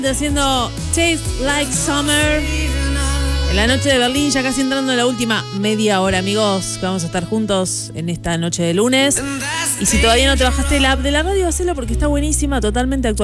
Haciendo Taste Like Summer en la noche de Berlín, ya casi entrando en la última media hora, amigos, que vamos a estar juntos en esta noche de lunes. Y si todavía no te bajaste la app de la radio, hacelo porque está buenísima, totalmente actualizada.